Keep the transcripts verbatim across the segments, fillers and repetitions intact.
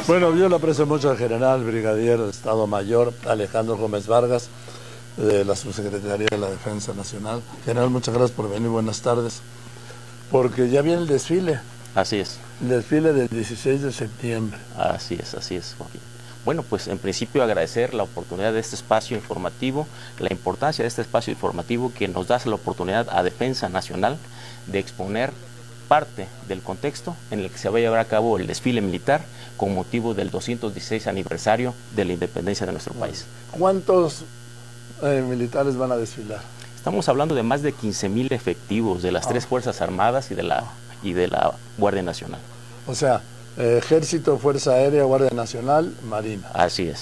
Bueno, yo le aprecio mucho al general brigadier de Estado Mayor Alejandro Gómez Vargas, de la Subsecretaría de la Defensa Nacional. General, muchas gracias por venir, buenas tardes. Porque ya viene el desfile. Así es. El desfile del dieciséis de septiembre. Así es, así es, Joaquín. Bueno, pues en principio agradecer la oportunidad de este espacio informativo, la importancia de este espacio informativo que nos da la oportunidad a Defensa Nacional de exponer parte del contexto en el que se va a llevar a cabo el desfile militar con motivo del doscientos dieciséis aniversario de la independencia de nuestro país. ¿Cuántos eh, militares van a desfilar? Estamos hablando de más de quince mil efectivos de las ah. tres Fuerzas Armadas y de la, y de la Guardia Nacional. O sea, eh, Ejército, Fuerza Aérea, Guardia Nacional, Marina. Así es.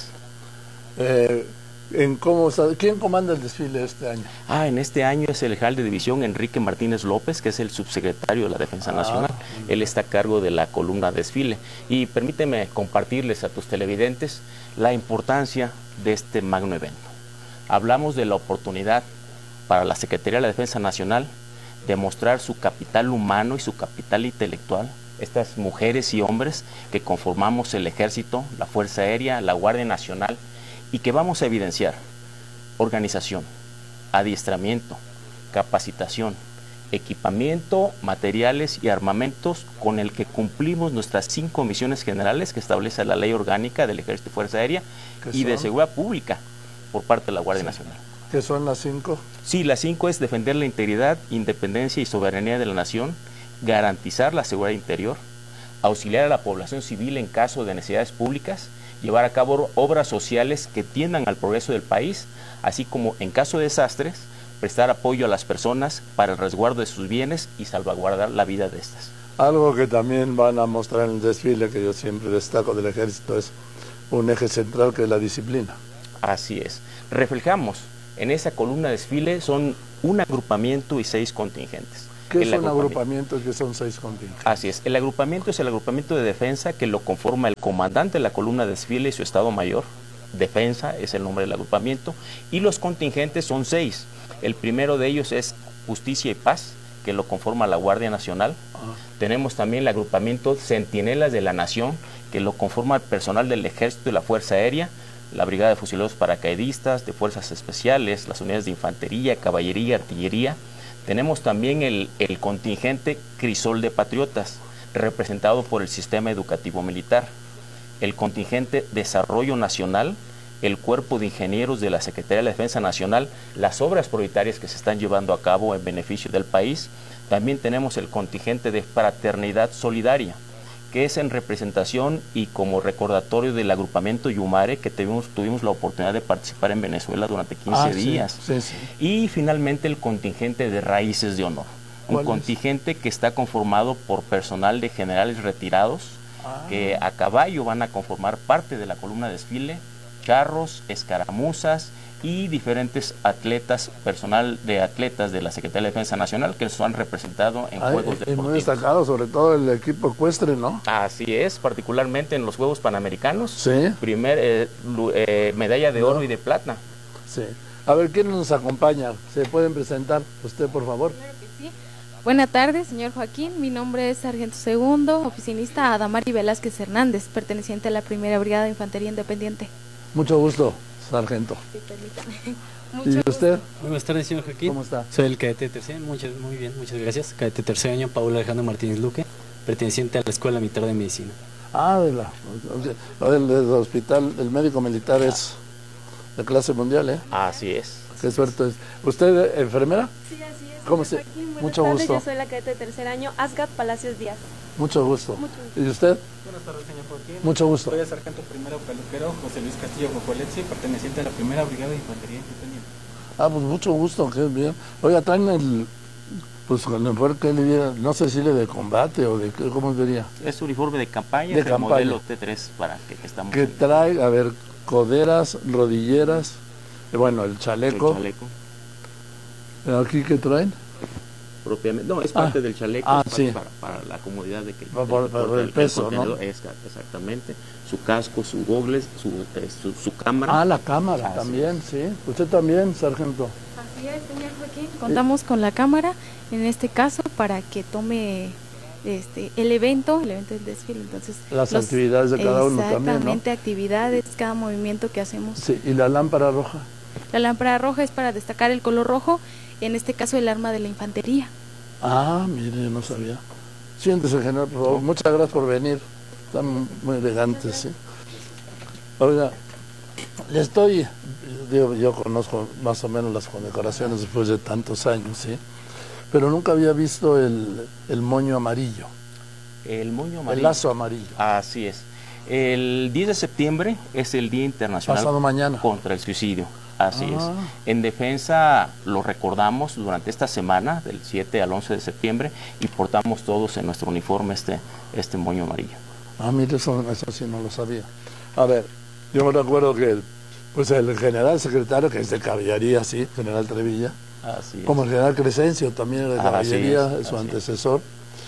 Eh, ¿En cómo, ¿Quién comanda el desfile este año? Ah, en este año es el general de división Enrique Martínez López, que es el subsecretario de la Defensa ah, Nacional. Él está a cargo de la columna desfile. Y permíteme compartirles a tus televidentes la importancia de este magno evento. Hablamos de la oportunidad para la Secretaría de la Defensa Nacional de mostrar su capital humano y su capital intelectual, estas mujeres y hombres que conformamos el Ejército, la Fuerza Aérea, la Guardia Nacional, y que vamos a evidenciar organización, adiestramiento, capacitación, equipamiento, materiales y armamentos con el que cumplimos nuestras cinco misiones generales que establece la Ley Orgánica del Ejército y Fuerza Aérea y de Seguridad Pública por parte de la Guardia sí. Nacional. ¿Qué son las cinco? Sí, las cinco es defender la integridad, independencia y soberanía de la nación, garantizar la seguridad interior, auxiliar a la población civil en caso de necesidades públicas, llevar a cabo obras sociales que tiendan al progreso del país, así como en caso de desastres, prestar apoyo a las personas para el resguardo de sus bienes y salvaguardar la vida de estas. Algo que también van a mostrar en el desfile, que yo siempre destaco del Ejército, es un eje central que es la disciplina. Así es. Reflejamos en esa columna de desfile, son un agrupamiento y seis contingentes. ¿Qué es un agrupamiento y qué son seis contingentes? Así es, el agrupamiento es el agrupamiento de defensa que lo conforma el comandante de la columna de desfile y su Estado Mayor. Defensa es el nombre del agrupamiento y los contingentes son seis. El primero de ellos es Justicia y Paz, que lo conforma la Guardia Nacional. Ah. Tenemos también el agrupamiento Centinelas de la Nación, que lo conforma el personal del Ejército y la Fuerza Aérea, la Brigada de Fusileros Paracaidistas, de Fuerzas Especiales, las unidades de Infantería, Caballería, Artillería. Tenemos también el, el contingente Crisol de Patriotas, representado por el Sistema Educativo Militar. El contingente Desarrollo Nacional, el Cuerpo de Ingenieros de la Secretaría de la Defensa Nacional, las obras prioritarias que se están llevando a cabo en beneficio del país. También tenemos el contingente de Fraternidad Solidaria, que es en representación y como recordatorio del agrupamiento Yumare, que tuvimos, tuvimos la oportunidad de participar en Venezuela durante quince ah, días. Sí, sí, sí. Y finalmente el contingente de Raíces de Honor, un contingente es? que está conformado por personal de generales retirados, ah. que a caballo van a conformar parte de la columna de desfile, charros, escaramuzas y diferentes atletas, personal de atletas de la Secretaría de Defensa Nacional que se han representado en Ay, Juegos Deportivos. Muy destacado, sobre todo el equipo ecuestre, ¿no? Así es, particularmente en los Juegos Panamericanos. Sí. Primer eh, eh, medalla de no. oro y de plata. Sí. A ver, ¿quién nos acompaña? ¿Se pueden presentar usted, por favor? Claro que sí. Buenas tardes, señor Joaquín. Mi nombre es Sargento Segundo, oficinista Adamari Velázquez Hernández, perteneciente a la Primera Brigada de Infantería Independiente. Mucho gusto, sargento. Sí, permítame. ¿Y usted? Muy buenas tardes, señor Joaquín. ¿Cómo está? Soy el cadete tercer, muchas, muy bien, muchas gracias. Cadete tercer año, Paulo Alejandro Martínez Luque, perteneciente a la Escuela Militar de Medicina. Ah, de la, del, del hospital, el médico militar es de clase mundial, ¿eh? Así es. Qué suerte es. ¿Usted, enfermera? Sí, así es. ¿Cómo se? Mucho tardes, gusto. Yo soy la cadete de tercer año, Asgat Palacios Díaz. Mucho gusto. Mucho gusto. ¿Y usted? Buenas tardes, señor Joaquín. Mucho gusto. Soy el sargento primero peluquero José Luis Castillo Cocoletzi, perteneciente a la Primera Brigada de Infantería Independiente. Ah, pues mucho gusto, qué bien. Oiga, traen el, pues con el uniforme que le diera, no sé si le de combate o de, ¿cómo vería? Es uniforme de campaña, de es campaña. el modelo T tres para que, que estamos... Que trae, a ver, coderas, rodilleras, eh, bueno, el chaleco. El chaleco. ¿Aquí qué traen? Propiamente, no, es parte ah, del chaleco, ah, es sí. para, para la comodidad de que para, para, para el, el peso, el ¿no? Es, exactamente, su casco, su gogles, su, eh, su, su cámara. Ah, la cámara ah, también, sí. sí. Usted también, sargento. Así es, señor Joaquín. Contamos con la cámara, en este caso, para que tome este el evento, el evento del desfile. Entonces, las los, actividades de cada uno también, ¿no? Exactamente, actividades, cada movimiento que hacemos. Sí, ¿y la lámpara roja? La lámpara roja es para destacar el color rojo, en este caso el arma de la infantería. Ah, mire, yo no sabía. Siéntese, general, por favor. Muchas gracias por venir. Están muy elegantes, ¿sí? Oiga, le estoy, yo, yo conozco más o menos las condecoraciones después de tantos años, ¿sí? Pero nunca había visto el, el moño amarillo. El moño amarillo. El lazo amarillo. Así es. El diez de septiembre es el Día Internacional Pasado mañana. Contra el Suicidio. Así Ah. es. En defensa lo recordamos durante esta semana, del siete al once de septiembre, y portamos todos en nuestro uniforme este, este moño amarillo. Ah, mire, eso, eso sí no lo sabía. A ver, yo me recuerdo que el, pues el general secretario, que es de caballería, sí, general Trevilla, Así es. como el general Crescencio, también era de Ah, caballería, así es, su así antecesor,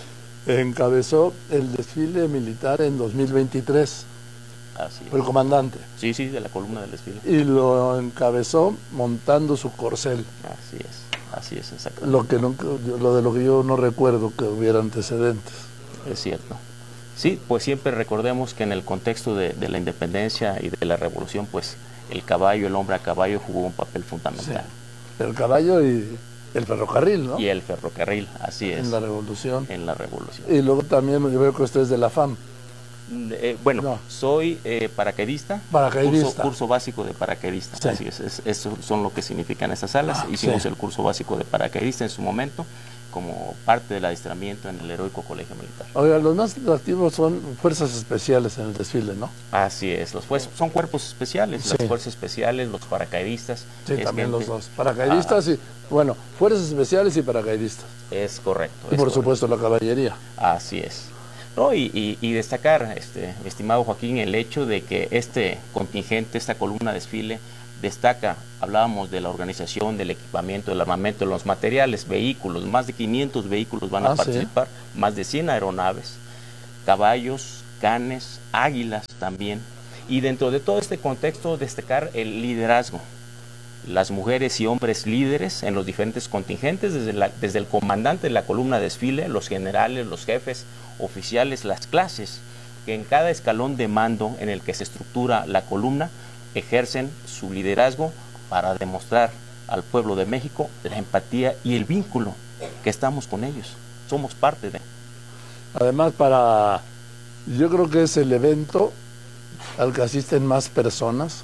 encabezó el desfile militar en dos mil veintitrés, Así es. el comandante, Sí, sí, de la columna del desfile. y lo encabezó montando su corcel, Así es, así es, exactamente. lo, que nunca, lo de lo que yo no recuerdo que hubiera antecedentes. Es cierto. Sí, pues siempre recordemos que en el contexto de, de la independencia y de la revolución, pues el caballo, el hombre a caballo jugó un papel fundamental. Sí. El caballo y el ferrocarril, ¿no? Y el ferrocarril, así es. En la revolución. En la revolución. Y luego también yo veo que usted es de la F A M. Eh, bueno, No. soy eh, paracaidista, Paracaidista. Curso, curso básico de paracaidista, Sí. así es, es, eso son lo que significan estas salas. Ah, Hicimos sí. el curso básico de paracaidista en su momento, como parte del adiestramiento en el heroico colegio militar. Oiga, los más atractivos son fuerzas especiales en el desfile, ¿no? Así es, los fuerzas, son cuerpos especiales, Sí. las fuerzas especiales, los paracaidistas. Sí, es también gente- los dos. Paracaidistas Ah, y, bueno, fuerzas especiales y paracaidistas. Es correcto. Y es por correcto. supuesto la caballería. Así es. No, y, y- y destacar, este, mi estimado Joaquín, el hecho de que este contingente, esta columna desfile, destaca, hablábamos de la organización, del equipamiento, del armamento, de los materiales, vehículos, más de quinientos vehículos van Ah, a ¿sí? participar, más de cien aeronaves, caballos, canes, águilas también. Y dentro de todo este contexto, destacar el liderazgo. Las mujeres y hombres líderes en los diferentes contingentes, desde, la- desde el comandante de la columna desfile, los generales, los jefes, oficiales, las clases, que en cada escalón de mando en el que se estructura la columna, ejercen su liderazgo para demostrar al pueblo de México la empatía y el vínculo que estamos con ellos. Somos parte de. Además, para, yo creo que es el evento al que asisten más personas,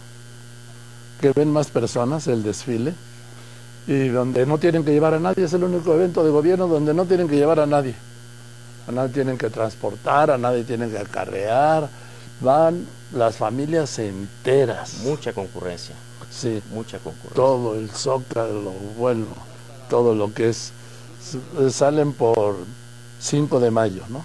que ven más personas el desfile, y donde no tienen que llevar a nadie. Es el único evento de gobierno donde no tienen que llevar a nadie. A nadie tienen que transportar, a nadie tienen que acarrear. Van las familias enteras. Mucha concurrencia, Sí, mucha concurrencia. todo el zócalo, bueno, todo lo que es. s- Salen por cinco de mayo, ¿no?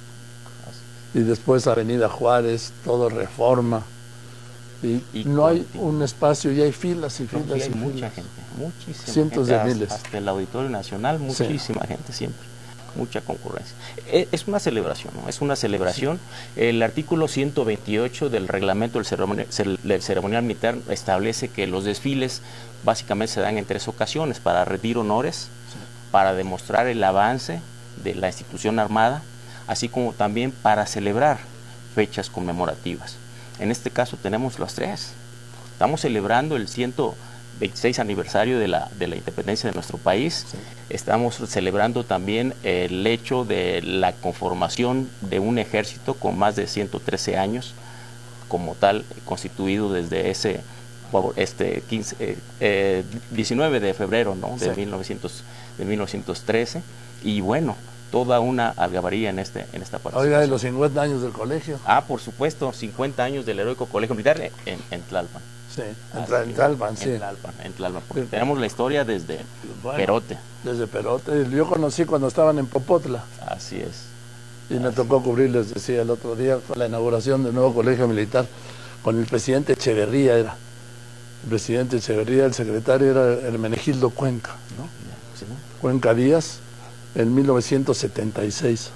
Y después Avenida Juárez, todo Reforma. Y, Y no hay continúa. un espacio, y hay filas y No, filas sí, hay y mucha filas. gente, muchísima Cientos gente, de hasta- miles. Hasta el Auditorio Nacional, muchísima gente siempre, mucha concurrencia. E- Es una celebración, ¿no? Es una celebración. El artículo ciento veintiocho del reglamento del ceremonial, del ceremonial militar establece que los desfiles básicamente se dan en tres ocasiones: para rendir honores, para demostrar el avance de la institución armada, así como también para celebrar fechas conmemorativas. En este caso tenemos las tres. Estamos celebrando el ciento veintiséis aniversario de la, de la independencia de nuestro país. Sí. Estamos celebrando también el hecho de la conformación de un ejército con más de ciento trece años, como tal, constituido desde ese este quince, eh, eh, diecinueve de febrero, ¿no? de, Sí. mil novecientos, de mil novecientos trece. Y bueno, toda una algabaría en, este, en esta participación. Oiga, y los cincuenta años del colegio. Ah, por supuesto, cincuenta años del heroico colegio militar en, en Tlalpan. Sí, en, Así Tra- en es, Tlalpan, sí. En Tlalpan, en Tlalpan, porque Sí. tenemos la historia desde Bueno, Perote. Desde Perote. Yo conocí cuando estaban en Popotla. Así es. Y me tocó cubrir, les decía el otro día, con la inauguración del nuevo colegio militar, con el presidente Echeverría era. El presidente Echeverría, el secretario era Hermenegildo Cuenca, ¿no? Sí, ¿no? Cuenca Díaz, en mil novecientos setenta y seis.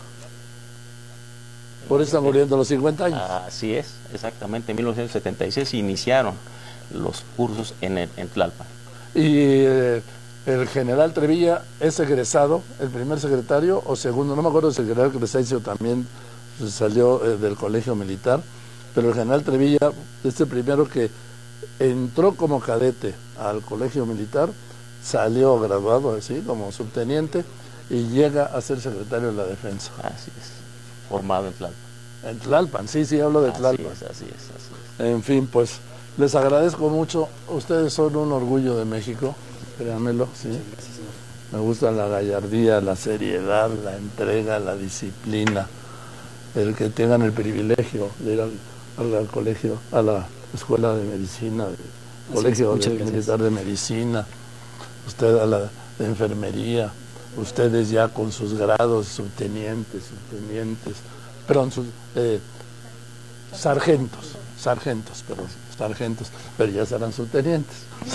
Por eso están muriendo los cincuenta años. Así es, exactamente. En mil novecientos setenta y seis iniciaron los cursos en, el, en Tlalpan. Y eh, el general Trevilla es egresado, el primer secretario o segundo, no me acuerdo si el general Crescencio también salió eh, del colegio militar, pero el general Trevilla es el primero que entró como cadete al colegio militar, salió graduado así como subteniente y llega a ser secretario de la defensa. Así es, formado en Tlalpan. En Tlalpan, sí, sí, hablo de Tlalpan. Así es, así es, así es. En fin, pues les agradezco mucho, ustedes son un orgullo de México, créanmelo, sí. Me gusta la gallardía, la seriedad, la entrega, la disciplina, el que tengan el privilegio de ir al, al, al colegio, a la escuela de medicina, el colegio de, militar de medicina, usted a la de enfermería, ustedes ya con sus grados, subtenientes, subtenientes, perdón, sus, eh, sargentos, sargentos, perdón, sargentos, pero ya serán subtenientes.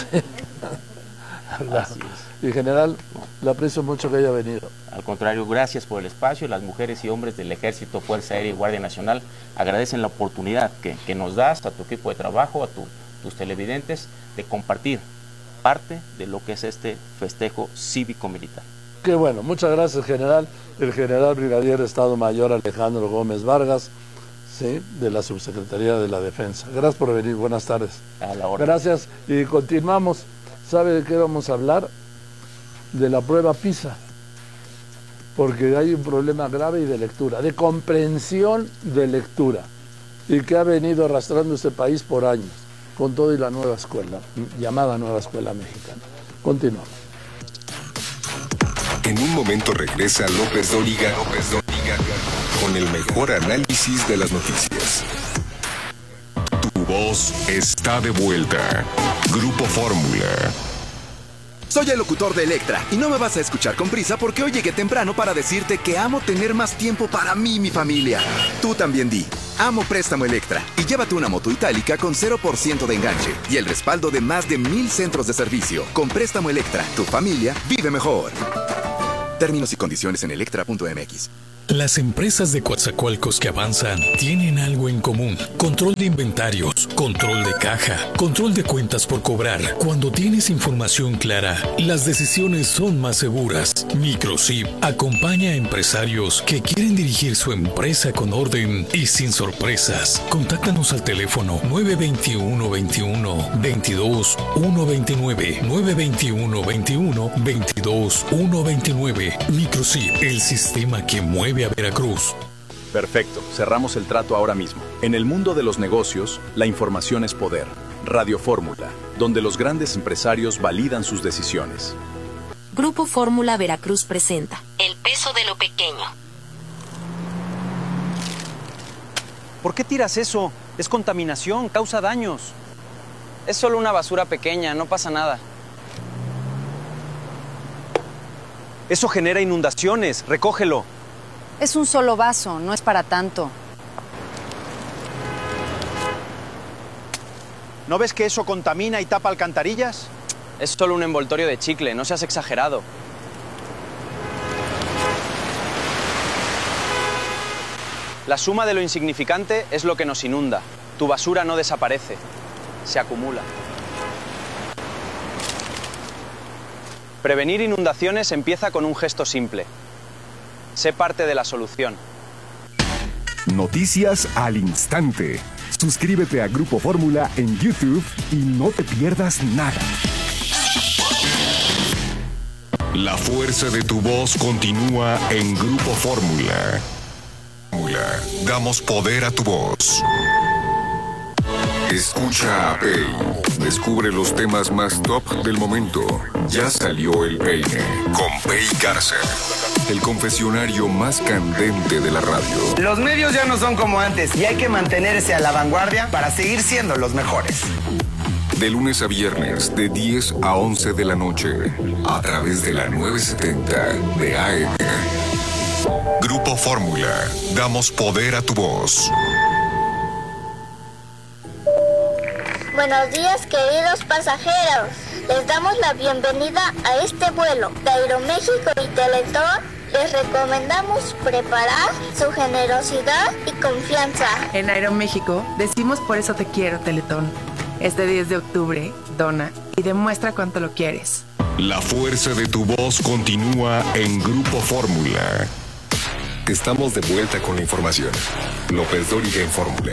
Así es. Y general, le aprecio mucho que haya venido. Al contrario, gracias por el espacio. Las mujeres y hombres del Ejército, Fuerza Aérea y Guardia Nacional agradecen la oportunidad que, que nos das a tu equipo de trabajo, a tu, tus televidentes, de compartir parte de lo que es este festejo cívico-militar. Qué bueno, muchas gracias, general. El general brigadier de Estado Mayor Alejandro Gómez Vargas, sí, de la Subsecretaría de la Defensa. Gracias por venir, buenas tardes. A la hora. Gracias, y continuamos. ¿Sabe de qué vamos a hablar? De la prueba PISA, porque hay un problema grave y de lectura, de comprensión de lectura, y que ha venido arrastrando este país por años, con todo y la nueva escuela, llamada Nueva Escuela Mexicana. Continuamos. En un momento regresa López Dóriga, López Dóriga, con el mejor análisis de las noticias. Tu voz está de vuelta. Grupo Fórmula. Soy el locutor de Electra y no me vas a escuchar con prisa porque hoy llegué temprano para decirte que amo tener más tiempo para mí y mi familia. Tú también di, amo Préstamo Electra y llévate una moto itálica con cero por ciento de enganche y el respaldo de más de mil centros de servicio. Con Préstamo Electra, tu familia vive mejor. Términos y condiciones en electra punto m x. Las empresas de Coatzacoalcos que avanzan tienen algo en común: control de inventarios, control de caja, control de cuentas por cobrar. Cuando tienes información clara, las decisiones son más seguras. Microsib acompaña a empresarios que quieren dirigir su empresa con orden y sin sorpresas. Contáctanos al teléfono nueve veintiuno veintiuno veintidós ciento veintinueve, nueve veintiuno veintiuno veintidós ciento veintinueve. Microsib, el sistema que mueve a Veracruz. Perfecto, cerramos el trato ahora mismo. En el mundo de los negocios, la información es poder. Radio Fórmula, donde los grandes empresarios validan sus decisiones. Grupo Fórmula Veracruz presenta El peso de lo pequeño. ¿Por qué tiras eso? Es contaminación, causa daños. Es solo una basura pequeña, no pasa nada. Eso genera inundaciones, recógelo. Es un solo vaso, no es para tanto. ¿No ves que eso contamina y tapa alcantarillas? Es solo un envoltorio de chicle, no seas exagerado. La suma de lo insignificante es lo que nos inunda. Tu basura no desaparece, se acumula. Prevenir inundaciones empieza con un gesto simple. Sé parte de la solución. Noticias al instante. Suscríbete a Grupo Fórmula en YouTube y no te pierdas nada. La fuerza de tu voz continúa en Grupo Fórmula. Fórmula. Damos poder a tu voz. Escucha a Pay. Descubre los temas más top del momento. Ya salió el peine con Pay Garza, el confesionario más candente de la radio. Los medios ya no son como antes y hay que mantenerse a la vanguardia para seguir siendo los mejores. De lunes a viernes, de diez a once de la noche, a través de la novecientos setenta de A M. Grupo Fórmula. Damos poder a tu voz. Buenos días, queridos pasajeros. Les damos la bienvenida a este vuelo. De Aeroméxico y Teletón les recomendamos preparar su generosidad y confianza. En Aeroméxico decimos por eso te quiero, Teletón. Este diez de octubre, dona y demuestra cuánto lo quieres. La fuerza de tu voz continúa en Grupo Fórmula. Estamos de vuelta con la información. López Dóriga en Fórmula.